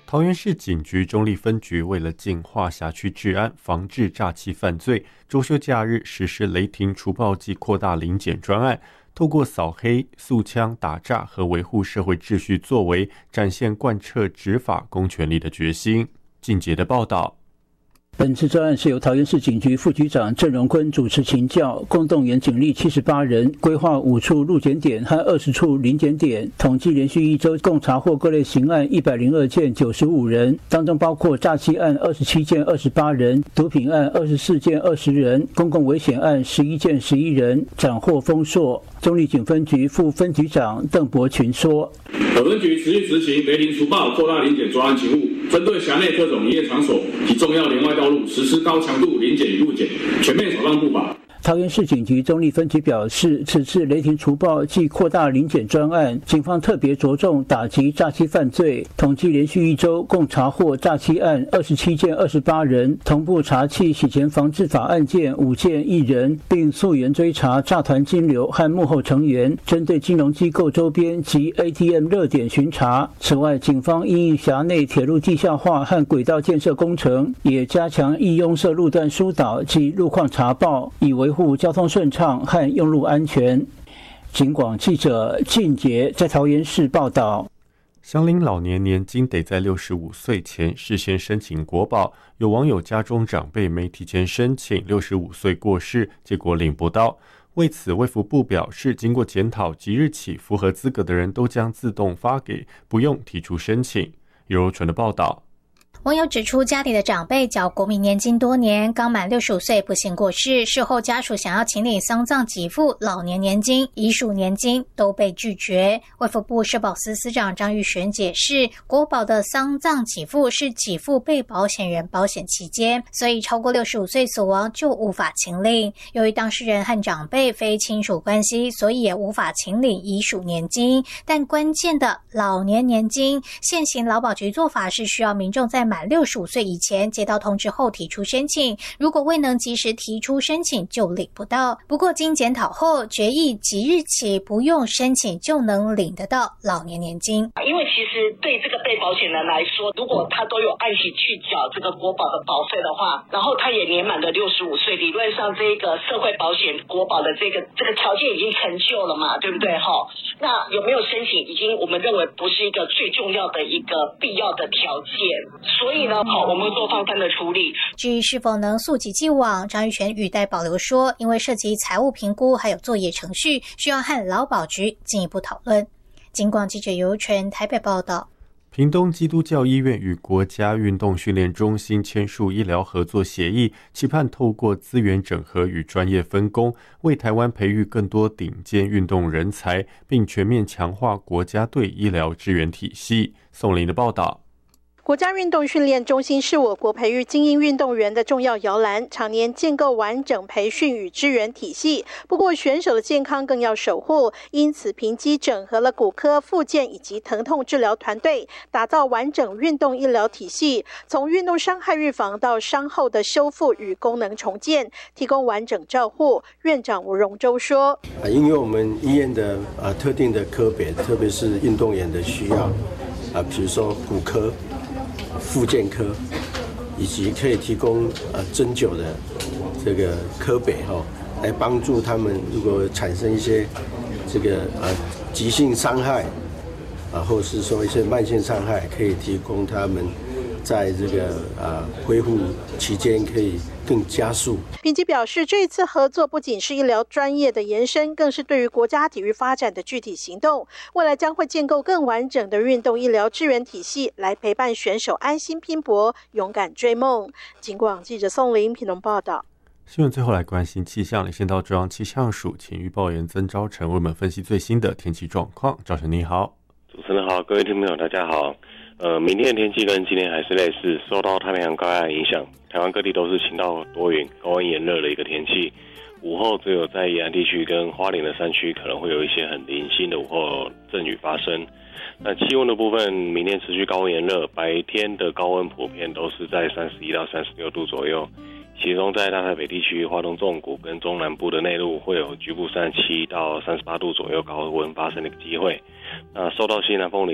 桃园市警局中坜分局为了净化辖区治安，防治诈欺犯罪，周休假日实施雷霆除暴暨扩大临检专案，透过扫黑、肃枪、打诈和维护社会秩序作为，展现贯彻执法公权力的决心。靳杰的报道。 本次专案是由桃园市警局副局长郑荣坤主持请教，共动员警力78人，规划5处路检点和20处临检点，统计连续1周共查获各类刑案102件95人，当中包括诈欺案27件28人，毒品案24件20人，公共危险案11件11人，斩获丰硕。中坜警分局副分局长邓伯群说： 本分局持续执行雷霆除暴扩大临检专案勤务，针对辖内各种营业场所及重要连外道路实施高强度临检与路检，全面扫荡不法。 桃园市警局中坜分局表示，此次雷霆除暴暨扩大临检专案，警方特别着重打击诈欺犯罪，统计连续1周共查获诈欺案27件28人，同步查缉洗钱防治法案件5件1人，并溯源追查诈团金流和幕后成员，针对金融机构周边及 ATM 热点巡查。此外，警方因应辖内铁路地下化和轨道建设工程，也加强易拥塞路段疏导及路况查报，以维护交通顺畅和用路安全。警广记者靳杰在桃园市报道。 乡邻老年年金得在65岁前事先申请国保，有网友家中长辈没提前申请，65岁过世，结果领不到。为此，卫福部表示，经过检讨，即日起符合资格的人都将自动发给，不用提出申请。尤柔纯的报道。 网友指出，家里的长辈缴国民年金多年，刚满65岁不幸过世，事后家属想要请领丧葬给付、老年年金、遗属年金都被拒绝。卫福部社保司司长张玉璇解释，国保的丧葬给付是给付被保险人保险期间，所以超过65岁死亡就无法请领。由于当事人和长辈非亲属关系，所以也无法请领遗属年金。但关键的老年年金，现行劳保局做法是需要民众在满65岁以前接到通知后提出申请，如果未能及时提出申请就领不到。不过经检讨后决议，即日起不用申请就能领得到老年年金。 因为其实对这个被保险人来说，如果他都有按期去缴这个国保的保费的话，然后他也年满了65岁，理论上这个社会保险国保的这个条件已经成就了嘛，对不对哈？那有没有申请，已经我们认为不是一个最重要的一个必要的条件。所以呢，我们做放宽的处理。 至于是否能溯及既往，张玉璇语带保留说，因为涉及财务评估还有作业程序，需要和劳保局进一步讨论。警广记者尤纯台北报道。 屏东基督教医院与国家运动训练中心签署医疗合作协议，期盼透过资源整合与专业分工，为台湾培育更多顶尖运动人才，并全面强化国家队医疗支援体系。宋林的报道。 国家运动训练中心是我国培育精英运动员的重要摇篮，常年建构完整培训与支援体系。不过选手的健康更要守护，因此评基整合了骨科、复健以及疼痛治疗团队，打造完整运动医疗体系，从运动伤害预防到伤后的修复与功能重建，提供完整照护。院长吴荣洲说： 因为我们医院的特定的科别，特别是运动员的需要比如说骨科、复健科，以及可以提供针灸的这个科别来帮助他们，如果产生一些这个急性伤害或是说一些慢性伤害，可以提供他们在这个恢复期间可以更加速。 评基表示，这一次合作不仅是医疗专业的延伸，更是对于国家体育发展的具体行动。未来将会建构更完整的运动医疗支援体系，来陪伴选手安心拼搏，勇敢追梦。警广记者宋林屏东报道。 新闻最后来关心气象，先到中央气象署请预报员曾昭成为我们分析最新的天气状况。昭成你好。 主持人好，各位听众朋友大家好。明天的天气跟今天还是类似，受到太平洋高压的影响，台湾各地都是晴到多云、高温炎热的一个天气。午后只有在沿岸地区跟花莲的山区可能会有一些很零星的午后阵雨发生。那气温的部分，明天持续高温炎热，白天的高温普遍都是在31到36度左右，其中在大台北地区、花东纵谷跟中南部的内陆会有局部37到38度左右高温发生的机会。那受到西南风的